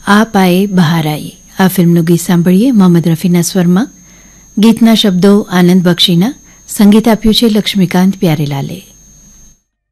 આ પાયે બહાર આઈએ આ ફિલ્મનું ગીત સાંભળીએ મોહમ્મદ રફીના સ્વરમાં. ગીતના શબ્દો આનંદ બક્ષીના, સંગીત આપ્યું છે લક્ષ્મીકાંત પ્યારેલાલે.